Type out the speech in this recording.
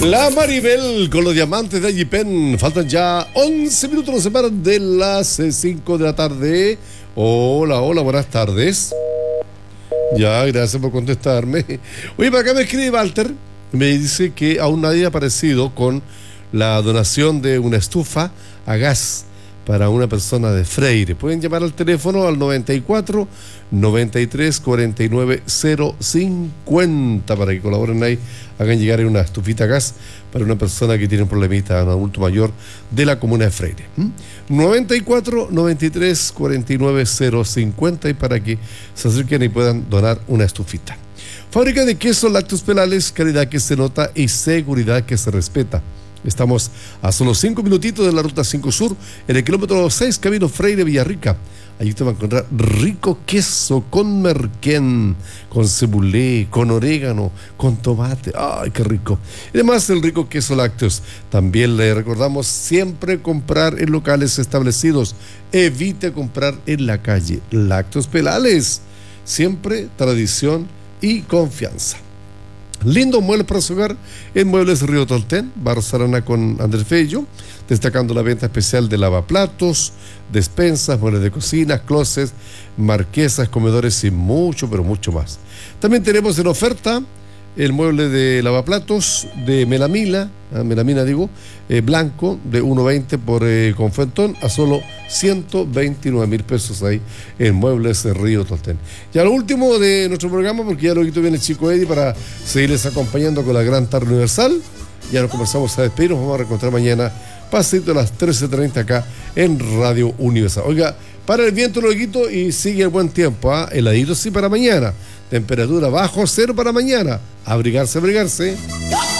La Maribel con los diamantes de Ayipen. Faltan ya 11 minutos, nos separan de las 5 de la tarde. Hola, buenas tardes. Ya, gracias por contestarme. Oye, para acá me escribe Walter. Me dice que aún nadie ha aparecido con la donación de una estufa a gas para una persona de Freire. Pueden llamar al teléfono al 94 93 49 050 para que colaboren ahí, hagan llegar una estufita a gas para una persona que tiene un problemita, un adulto mayor de la comuna de Freire. 94 93 49 050 y para que se acerquen y puedan donar una estufita. Fábrica de quesos Lácteos Pelales, calidad que se nota y seguridad que se respeta. Estamos a solo 5 minutitos de la Ruta 5 Sur, en el kilómetro 6, camino Freire Villarrica. Allí te va a encontrar rico queso con merquén, con cebulé, con orégano, con tomate. ¡Ay, qué rico! Y además el rico queso lácteos. También le recordamos siempre comprar en locales establecidos. Evite comprar en la calle. Lácteos Pelales. Siempre tradición y confianza. Lindos muebles para su hogar en Muebles Río Tolten, Barros Arana con Andrés Fello, destacando la venta especial de lavaplatos, despensas, muebles de cocina, closets, marquesas, comedores y mucho, pero mucho más. También tenemos en oferta el mueble de lavaplatos de melamina blanco de 1.20 por Confentón a solo 129.000 pesos ahí en Muebles de Río Tolten. Ya lo último de nuestro programa, porque ya luego viene el chico Eddie para seguirles acompañando con la gran tarde universal. Ya nos comenzamos a despedir, nos vamos a reencontrar mañana pasito a las 13:30 acá en Radio Universal. Oiga, para el viento luego y sigue el buen tiempo, heladito sí para mañana, temperatura bajo cero para mañana, abrigarse.